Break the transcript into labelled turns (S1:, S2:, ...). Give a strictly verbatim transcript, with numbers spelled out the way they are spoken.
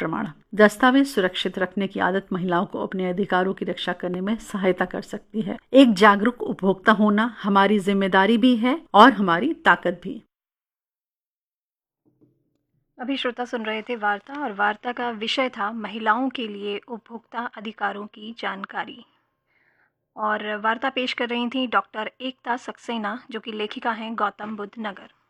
S1: प्रमाण। दस्तावेज सुरक्षित रखने की आदत महिलाओं को अपने अधिकारों की रक्षा करने में सहायता कर सकती है। एक जागरूक उपभोक्ता होना हमारी जिम्मेदारी भी है और हमारी ताकत भी।
S2: अभी श्रोता सुन रहे थे वार्ता, और वार्ता का विषय था महिलाओं के लिए उपभोक्ता अधिकारों की जानकारी। और वार्ता पेश कर रही थी डॉक्टर एकता सक्सेना, जो कि लेखिका हैं गौतम बुद्ध नगर।